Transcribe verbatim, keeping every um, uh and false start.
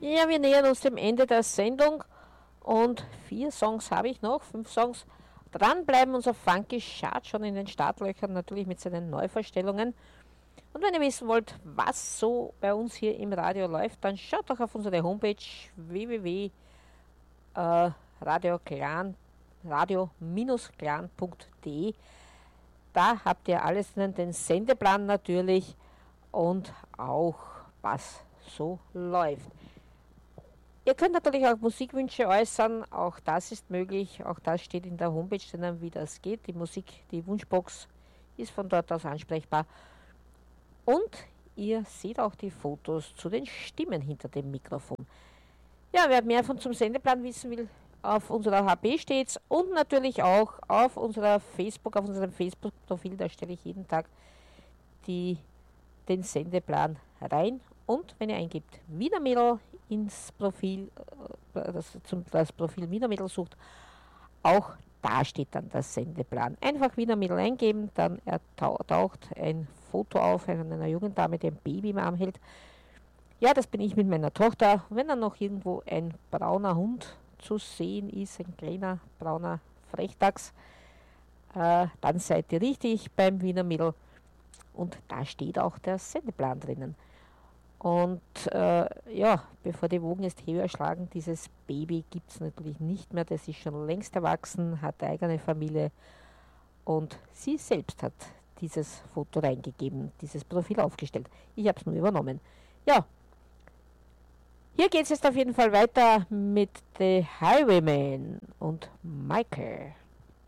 Ja, wir nähern uns dem Ende der Sendung und vier Songs habe ich noch, fünf Songs. Dranbleiben, unser Funky Chart schon in den Startlöchern, natürlich mit seinen Neuvorstellungen. Und wenn ihr wissen wollt, was so bei uns hier im Radio läuft, dann schaut doch auf unsere Homepage w w w punkt radioclan radio-clan punkt de. Da habt ihr alles drin, den Sendeplan natürlich und auch was so läuft. Ihr könnt natürlich auch Musikwünsche äußern, auch das ist möglich, auch das steht in der Homepage drinnen, wie das geht. Die Musik, die Wunschbox ist von dort aus ansprechbar. Und ihr seht auch die Fotos zu den Stimmen hinter dem Mikrofon. Ja, wer mehr von zum Sendeplan wissen will, auf unserer H P steht's und natürlich auch auf unserer Facebook, auf unserem Facebook-Profil, da stelle ich jeden Tag die, den Sendeplan rein. Und wenn ihr eingibt Wiener Mädel ins Profil, das, zum, das Profil Wiener Mädel sucht, auch da steht dann der Sendeplan. Einfach Wiener Mädel eingeben, dann taucht ein Foto auf von einer jungen Dame, die ein Baby im Arm hält. Ja, das bin ich mit meiner Tochter. Wenn dann noch irgendwo ein brauner Hund zu sehen ist, ein kleiner brauner Frechdachs, äh, dann seid ihr richtig beim Wiener Mädel. Und da steht auch der Sendeplan drinnen. Und äh, ja, bevor die Wogen jetzt höher schlagen, dieses Baby gibt es natürlich nicht mehr. Das ist schon längst erwachsen, hat eine eigene Familie und sie selbst hat dieses Foto reingegeben, dieses Profil aufgestellt. Ich habe es nur übernommen. Ja, hier geht es jetzt auf jeden Fall weiter mit The Highwayman und Michael.